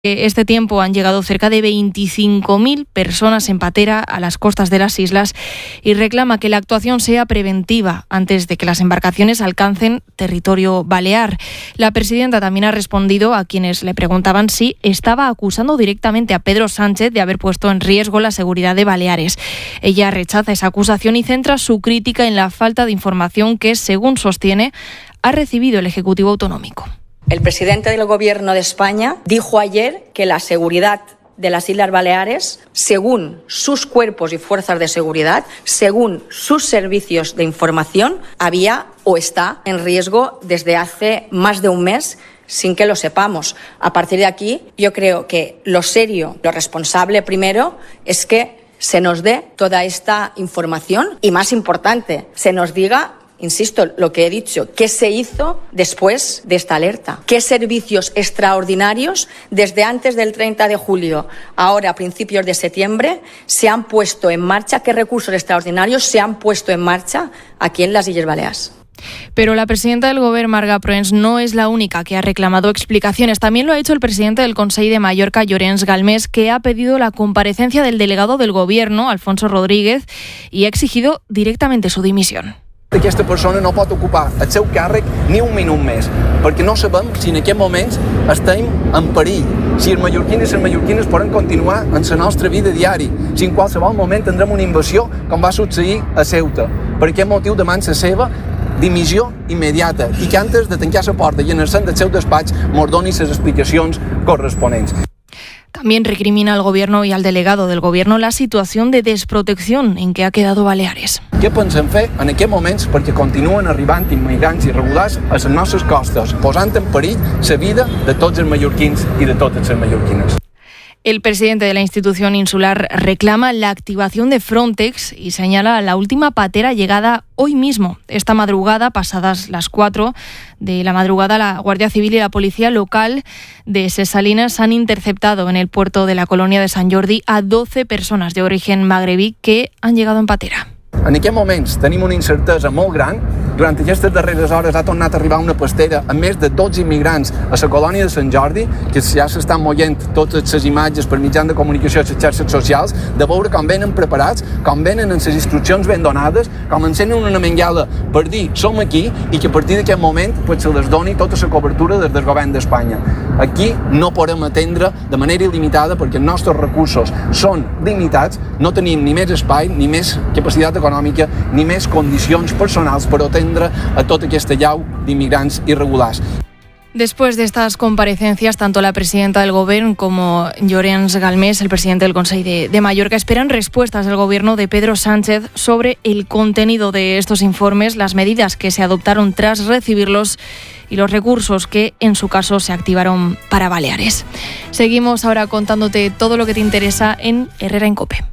Este tiempo han llegado cerca de 25.000 personas en patera a las costas de las islas y reclama que la actuación sea preventiva antes de que las embarcaciones alcancen territorio balear. La presidenta también ha respondido a quienes le preguntaban si estaba acusando directamente a Pedro Sánchez de haber puesto en riesgo la seguridad de Baleares. Ella rechaza esa acusación y centra su crítica en la falta de información que, según sostiene, ha recibido el Ejecutivo Autonómico. El presidente del Gobierno de España dijo ayer que la seguridad de las Islas Baleares, según sus cuerpos y fuerzas de seguridad, según sus servicios de información, había o está en riesgo desde hace más de un mes, sin que lo sepamos. A partir de aquí, yo creo que lo serio, lo responsable primero, es que se nos dé toda esta información y, más importante, se nos diga, insisto, lo que he dicho, ¿qué se hizo después de esta alerta? ¿Qué servicios extraordinarios desde antes del 30 de julio, ahora a principios de septiembre, se han puesto en marcha? ¿Qué recursos extraordinarios se han puesto en marcha aquí en las Illes Balears? Pero la presidenta del Gobierno, Marga Proens, no es la única que ha reclamado explicaciones. También lo ha hecho el presidente del Consell de Mallorca, Llorenç Galmés, que ha pedido la comparecencia del delegado del Gobierno, Alfonso Rodríguez, y ha exigido directamente su dimisión. Aquesta persona no pot ocupar el seu càrrec ni un minut més, perquè no sabem si en aquests moments estem en perill, si els mallorquins i les mallorquines poden continuar en la nostra vida diària, si en qualsevol moment tindrem una invasió com va succeir a Ceuta. Per aquest motiu demana la seva dimissió immediata i que antes de tancar la porta i anar-se'n del seu despatx mos doni les explicacions corresponents. También recrimina al Gobierno y al delegado del Gobierno la situación de desprotección en que ha quedado Baleares. Què pensem fer en aquests moments perquè continuen arribant immigrants irregulars a les nostres costes, posant en perill la vida de tots els mallorquins i de totes les mallorquines? El presidente de la institución insular reclama la activación de Frontex y señala la última patera llegada hoy mismo. Esta madrugada, pasadas las 4 de la madrugada, la Guardia Civil y la Policía Local de Ses Salines han interceptado en el puerto de la colonia de Sant Jordi a 12 personas de origen magrebí que han llegado en patera. En aquests moments tenim una incertesa molt gran. Durant aquestes darreres hores ha tornat a arribar una pastera amb més de 12 immigrants a la colònia de Sant Jordi, que ja s'estan moient totes les imatges per mitjans de comunicació a les xarxes socials, de veure com venen preparats, com venen amb les instruccions ben donades, com encenen una mengada per dir som aquí i que a partir d'aquest moment se les doni tota la cobertura des del govern d'Espanya. Aquí no podem atendre de manera il·limitada perquè els nostres recursos són limitats, no tenim ni més espai, ni més capacitat econòmica, ni més condicions personals per atendre a tota aquesta llau d'inmigrants irregulars. Después de estas comparecencias, tanto la presidenta del Gobierno como Llorenç Galmés, el presidente del Consell de Mallorca, esperan respuestas del Gobierno de Pedro Sánchez sobre el contenido de estos informes, las medidas que se adoptaron tras recibirlos y los recursos que, en su caso, se activaron para Baleares. Seguimos ahora contándote todo lo que te interesa en Herrera en COPE.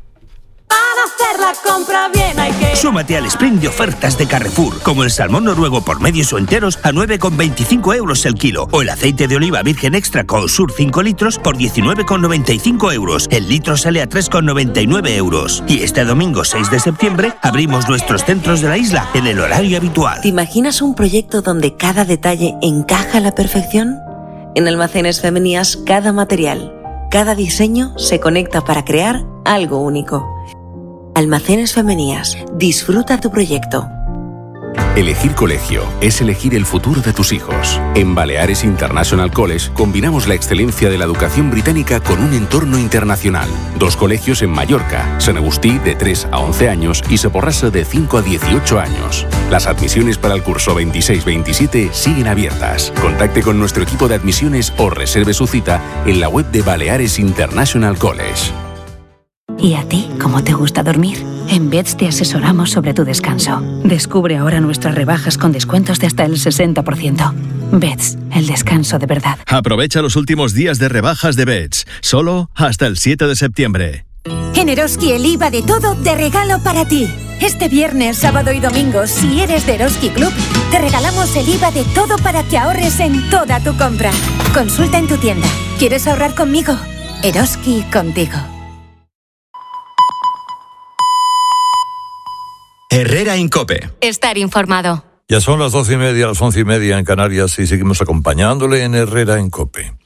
Hacer la compra bien hay que... Súmate al sprint de ofertas de Carrefour, como el salmón noruego por medios o enteros a 9,25 euros el kilo, o el aceite de oliva virgen extra Consur 5 litros por 19,95 euros. El litro sale a 3,99 euros. Y este domingo 6 de septiembre abrimos nuestros centros de la isla en el horario habitual. ¿Te imaginas un proyecto donde cada detalle encaja a la perfección? En Almacenes Femenías, cada material, cada diseño se conecta para crear algo único. Almacenes Femenías. Disfruta tu proyecto. Elegir colegio es elegir el futuro de tus hijos. En Baleares International College combinamos la excelencia de la educación británica con un entorno internacional. 2 colegios en Mallorca, Sant Agustí de 3 a 11 años y Soporrasa de 5 a 18 años. Las admisiones para el curso 26-27 siguen abiertas. Contacte con nuestro equipo de admisiones o reserve su cita en la web de Baleares International College. ¿Y a ti, cómo te gusta dormir? En Beds te asesoramos sobre tu descanso. Descubre ahora nuestras rebajas con descuentos de hasta el 60%. Beds, el descanso de verdad. Aprovecha los últimos días de rebajas de Beds, solo hasta el 7 de septiembre. En Eroski el IVA de todo de regalo para ti. Este viernes, sábado y domingo, si eres de Eroski Club, te regalamos el IVA de todo para que ahorres en toda tu compra. Consulta en tu tienda. ¿Quieres ahorrar conmigo? Eroski contigo. Herrera en COPE. Estar informado. Ya son las 12:30, las 11:30 en Canarias y seguimos acompañándole en Herrera en COPE.